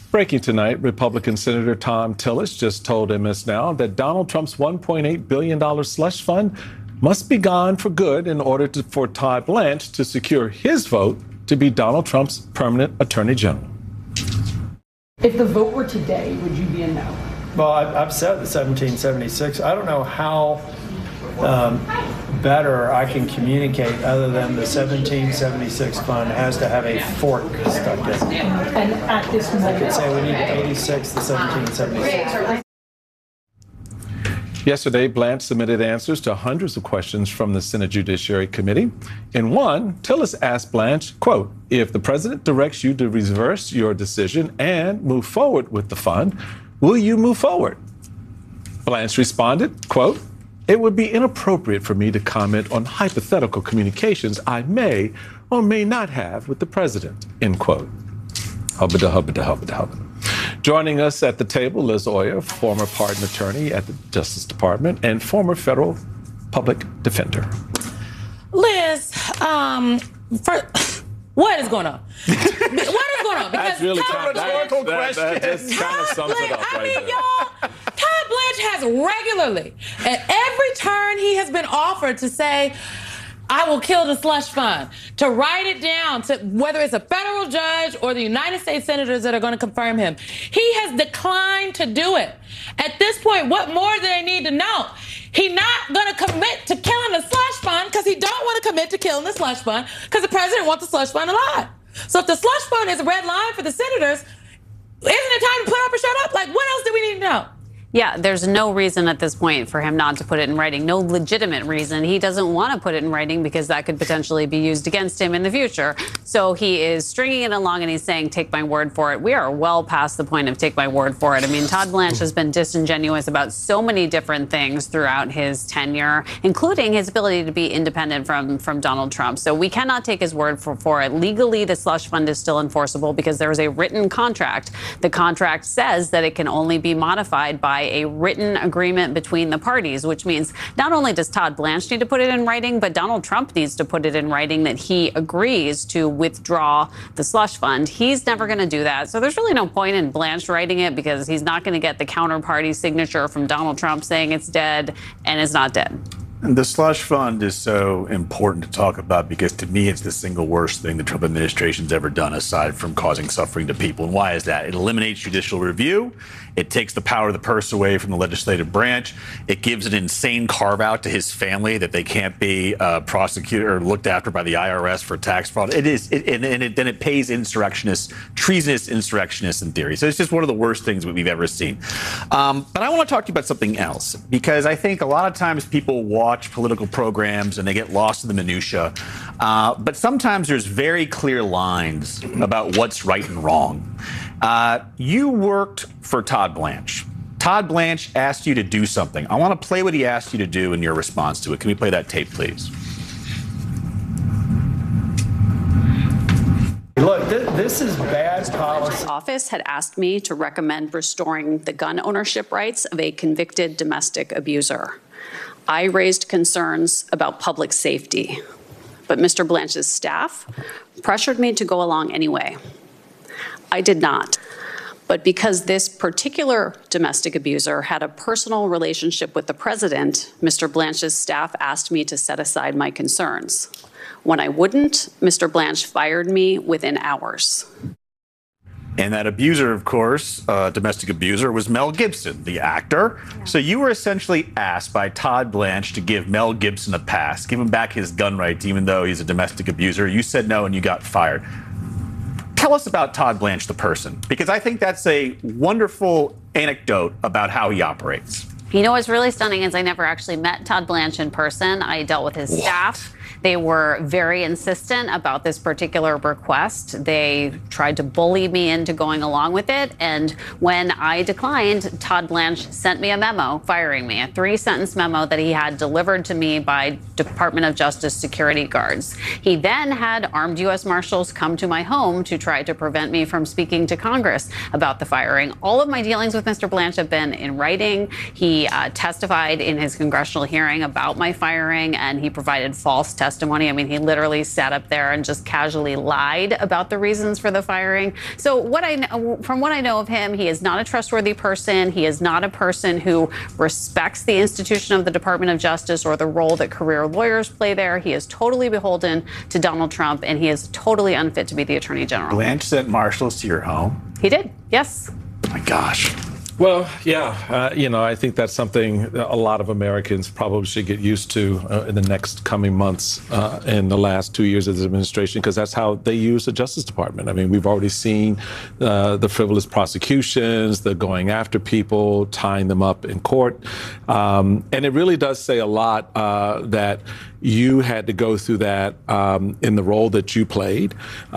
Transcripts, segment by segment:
Breaking tonight, Republican Senator Thom Tillis just told MS Now that Donald Trump's $1.8 billion slush fund must be gone for good in order for Todd Blanche to secure his vote to be Donald Trump's permanent attorney general. If the vote were today, would you be a no? Well, I've said the 1776. I don't know how better I can communicate other than the 1776 fund has to have a fork stuck in it. And at this moment, I could say we need 86, the 1776. Yesterday, Blanche submitted answers to hundreds of questions from the Senate Judiciary Committee. In one, Tillis asked Blanche, quote, if the president directs you to reverse your decision and move forward with the fund, will you move forward? Blanche responded, quote, it would be inappropriate for me to comment on hypothetical communications I may or may not have with the president, end quote. Hubba-da, hubba-da, hubba-da, hubba. Joining us at the table, Liz Oyer, former pardon attorney at the Justice Department and former federal public defender. Liz, what is going on? What is going on? Because that's really kind of rhetorical question. That just kind of sums it up right there. Y'all, Todd Blanche has regularly, at every turn he has been offered to say, I will kill the slush fund, to write it down, to whether it's a federal judge or the United States senators that are going to confirm him. He has declined to do it. At this point, what more do they need to know? He's not going to commit to killing the slush fund because he don't want to commit to killing the slush fund because the president wants the slush fund alive. So if the slush fund is a red line for the senators, isn't it time to put up or shut up? Like, what else do we need to know? Yeah, there's no reason at this point for him not to put it in writing. No legitimate reason. He doesn't want to put it in writing because that could potentially be used against him in the future. So he is stringing it along and he's saying, take my word for it. We are well past the point of take my word for it. I mean, Todd Blanche has been disingenuous about so many different things throughout his tenure, including his ability to be independent from Donald Trump. So we cannot take his word for it. Legally, the slush fund is still enforceable because there is a written contract. The contract says that it can only be modified by a written agreement between the parties, which means not only does Todd Blanche need to put it in writing, but Donald Trump needs to put it in writing that he agrees to withdraw the slush fund. He's never going to do that. So there's really no point in Blanche writing it because he's not going to get the counterparty signature from Donald Trump saying it's dead, and it's not dead. The slush fund is so important to talk about because to me, it's the single worst thing the Trump administration's ever done aside from causing suffering to people. And why is that? It eliminates judicial review. It takes the power of the purse away from the legislative branch. It gives an insane carve out to his family that they can't be prosecuted or looked after by the IRS for tax fraud. Then it pays insurrectionists, treasonous insurrectionists in theory. So it's just one of the worst things we've ever seen. But I want to talk to you about something else because I think a lot of times people watch political programs and they get lost in the minutia. But sometimes there's very clear lines about what's right and wrong. You worked for Todd Blanche. Todd Blanche asked you to do something. I want to play what he asked you to do in your response to it. Can we play that tape, please? Look, this is bad policy. Office had asked me to recommend restoring the gun ownership rights of a convicted domestic abuser. I raised concerns about public safety, but Mr. Blanche's staff pressured me to go along anyway. I did not. But because this particular domestic abuser had a personal relationship with the president, Mr. Blanche's staff asked me to set aside my concerns. When I wouldn't, Mr. Blanche fired me within hours. And that abuser, of course, domestic abuser, was Mel Gibson, the actor. Yeah. So you were essentially asked by Todd Blanche to give Mel Gibson a pass, give him back his gun rights, even though he's a domestic abuser. You said no and you got fired. Tell us about Todd Blanche, the person, because I think that's a wonderful anecdote about how he operates. You know what's really stunning is I never actually met Todd Blanche in person. I dealt with his staff. They were very insistent about this particular request. They tried to bully me into going along with it. And when I declined, Todd Blanche sent me a memo firing me, a 3-sentence memo that he had delivered to me by Department of Justice security guards. He then had armed U.S. Marshals come to my home to try to prevent me from speaking to Congress about the firing. All of my dealings with Mr. Blanche have been in writing. He testified in his congressional hearing about my firing, and he provided false testimony testimony. I mean, he literally sat up there and just casually lied about the reasons for the firing. So from what I know of him, he is not a trustworthy person. He is not a person who respects the institution of the Department of Justice or the role that career lawyers play there. He is totally beholden to Donald Trump, and he is totally unfit to be the Attorney General. Blanche sent marshals to your home. He did, yes. Oh my gosh. Well, yeah, I think that's something a lot of Americans probably should get used to in the next coming months in the last 2 years of this administration, because that's how they use the Justice Department. I mean, we've already seen the frivolous prosecutions, the going after people, tying them up in court. And it really does say a lot that you had to go through that in the role that you played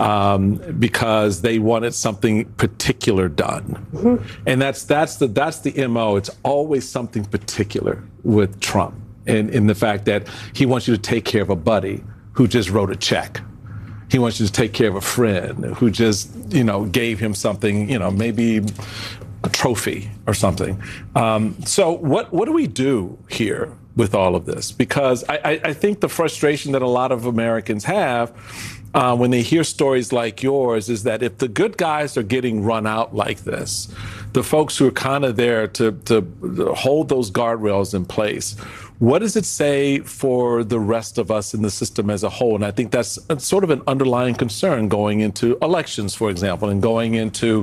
because they wanted something particular done. Mm-hmm. And that's the MO. It's always something particular with Trump, and in the fact that he wants you to take care of a buddy who just wrote a check. He wants you to take care of a friend who just, gave him something, maybe a trophy or something. So what do we do here with all of this? Because I think the frustration that a lot of Americans have when they hear stories like yours is that if the good guys are getting run out like this, the folks who are kind of there to hold those guardrails in place, what does it say for the rest of us in the system as a whole? And I think that's sort of an underlying concern going into elections, for example, and going into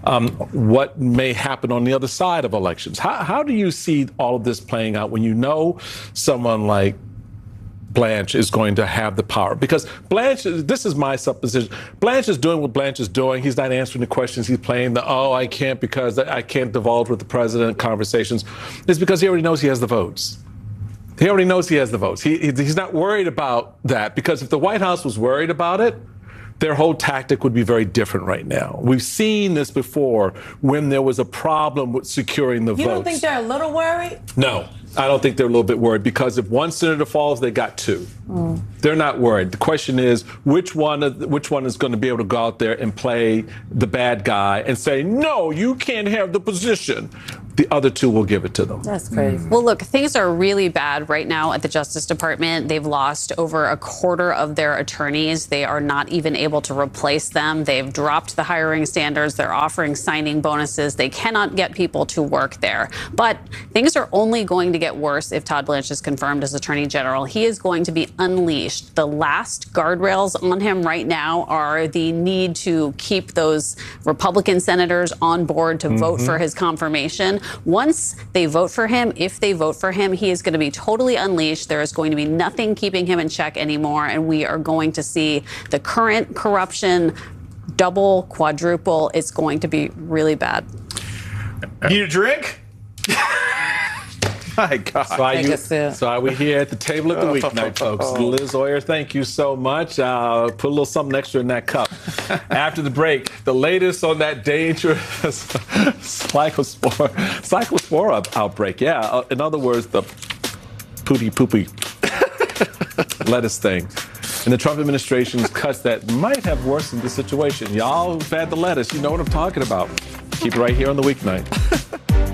what may happen on the other side of elections. How do you see all of this playing out when you know someone like Blanche is going to have the power? Because Blanche, this is my supposition, Blanche is doing what Blanche is doing. He's not answering the questions. He's playing I can't because I can't divulge with the president conversations. It's because he already knows he has the votes. He already knows he has the votes. He's not worried about that, because if the White House was worried about it, their whole tactic would be very different right now. We've seen this before when there was a problem with securing the votes. You don't think they're a little worried? No, I don't think they're a little bit worried, because if one senator falls, they got two. They're not worried. The question is, which one is going to be able to go out there and play the bad guy and say, no, you can't have the position. The other two will give it to them. That's crazy. Well, look, things are really bad right now at the Justice Department. They've lost over a quarter of their attorneys. They are not even able to replace them. They've dropped the hiring standards. They're offering signing bonuses. They cannot get people to work there. But things are only going to get worse if Todd Blanche is confirmed as Attorney General. He is going to be unleashed. The last guardrails on him right now are the need to keep those Republican senators on board to vote for his confirmation. Once they vote for him, if they vote for him, he is going to be totally unleashed. There is going to be nothing keeping him in check anymore. And we are going to see the current corruption double, quadruple. It's going to be really bad. Need a drink? My God. So are we here at the table of the weeknight, folks? Liz Oyer, thank you so much. Put a little something extra in that cup. After the break, the latest on that dangerous cyclospora outbreak. Yeah, in other words, the poopy lettuce thing. And the Trump administration's cuts that might have worsened the situation. Y'all who've had the lettuce, you know what I'm talking about. Keep it right here on the weeknight.